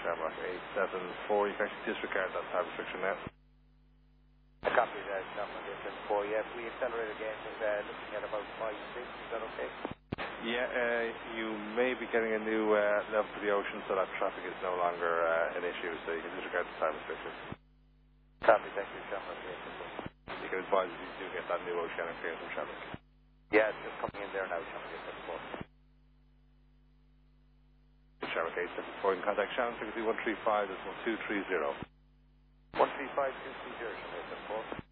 Shamrock 874. You can actually disregard that time restriction now. A copy that, Shamrock 874. Yeah, if we accelerate again, looking at about 5-6, is that okay? Yeah, you may be getting a new level for the ocean, so that traffic is no longer an issue, so you can disregard the time restriction. Copy, thank you, Shamrock 874. You can advise if you do get that new oceanic clearance from Shamrock. Yeah, it's just coming in there now, Shamrock 874. Shamrock 874, you can contact Shannon, frequency 135, that's 1230. 135, 230, Shamrock 874.